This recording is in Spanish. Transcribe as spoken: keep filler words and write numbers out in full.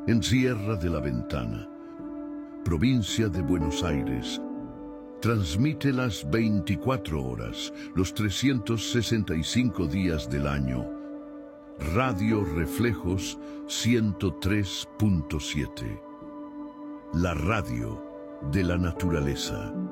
en Sierra de la Ventana, provincia de Buenos Aires. Transmite las veinticuatro horas, los trescientos sesenta y cinco días del año. Radio Reflejos ciento tres punto siete. La radio de la naturaleza.